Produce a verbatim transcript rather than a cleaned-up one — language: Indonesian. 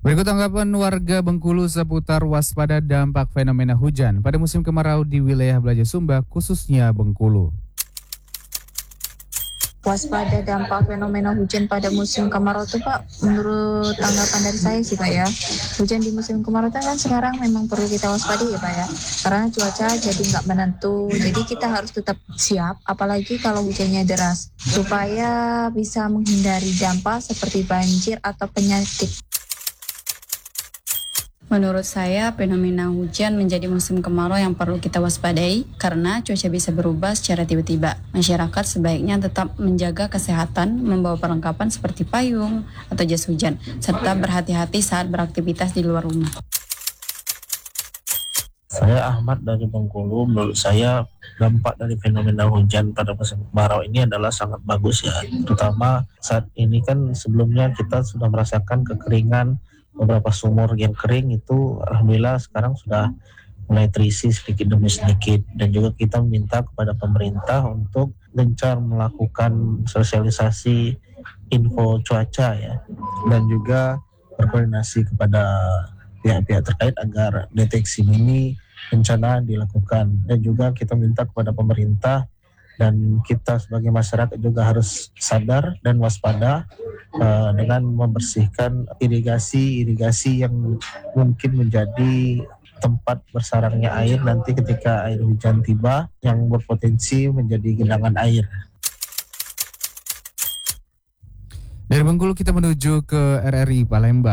Berikut tanggapan warga Bengkulu seputar waspada dampak fenomena hujan pada musim kemarau di wilayah Belaja Sumba, khususnya Bengkulu. Waspada dampak fenomena hujan pada musim kemarau itu Pak, menurut tanggapan dari saya sih Pak ya, hujan di musim kemarau itu kan sekarang memang perlu kita waspadai ya Pak ya, karena cuaca jadi nggak menentu, jadi kita harus tetap siap, apalagi kalau hujannya deras, supaya bisa menghindari dampak seperti banjir atau penyakit. Menurut saya, fenomena hujan menjadi musim kemarau yang perlu kita waspadai karena cuaca bisa berubah secara tiba-tiba. Masyarakat sebaiknya tetap menjaga kesehatan, membawa perlengkapan seperti payung atau jas hujan, serta berhati-hati saat beraktivitas di luar rumah. Saya Ahmad dari Bengkulu. Menurut saya dampak dari fenomena hujan pada musim kemarau ini adalah sangat bagus ya. Terutama saat ini kan sebelumnya kita sudah merasakan kekeringan, beberapa sumur yang kering itu alhamdulillah sekarang sudah mulai terisi sedikit demi sedikit, dan juga kita meminta kepada pemerintah untuk gencar melakukan sosialisasi info cuaca ya, dan juga berkoordinasi kepada pihak-pihak terkait agar deteksi dini bencana dilakukan. Dan juga kita minta kepada pemerintah dan kita sebagai masyarakat juga harus sadar dan waspada uh, dengan membersihkan irigasi-irigasi yang mungkin menjadi tempat bersarangnya air nanti ketika air hujan tiba, yang berpotensi menjadi genangan air. Dari Bengkulu kita menuju ke R R I Palembang.